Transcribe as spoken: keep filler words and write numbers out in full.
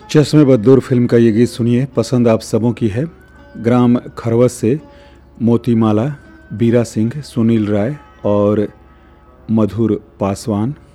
चश्मे बददूर फिल्म का ये गीत सुनिए, पसंद आप सबों की है। ग्राम खरवस से मोतीमाला, बीरा सिंह, सुनील राय और मधुर पासवान।